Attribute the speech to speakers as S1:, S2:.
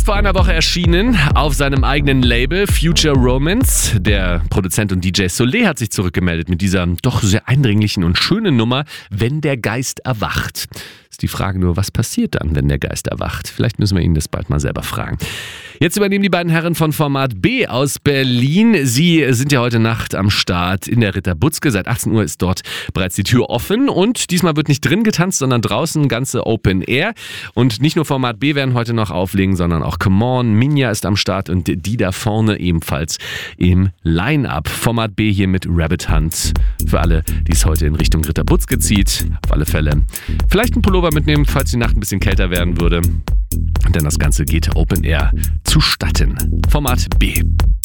S1: vor einer Woche erschienen auf seinem eigenen Label Future Romance. Der Produzent und DJ Soleil hat sich zurückgemeldet mit dieser doch sehr eindringlichen und schönen Nummer Wenn der Geist erwacht. Ist die Frage nur, was passiert dann, wenn der Geist erwacht? Vielleicht müssen wir ihn das bald mal selber fragen. Jetzt übernehmen die beiden Herren von Format B aus Berlin. Sie sind ja heute Nacht am Start in der Ritter Butzke. Seit 18 Uhr ist dort bereits die Tür offen und diesmal wird nicht drin getanzt, sondern draußen, ganze Open Air. Und nicht nur Format B werden heute noch auflegen, sondern auch Come On, Minja ist am Start und die da vorne ebenfalls im Line-Up. Format B hier mit Rabbit Hunt. Für alle, die es heute in Richtung Ritter Butzke zieht. Auf alle Fälle vielleicht einen Pullover mitnehmen, falls die Nacht ein bisschen kälter werden würde. Denn das Ganze geht Open Air zustatten. Format B.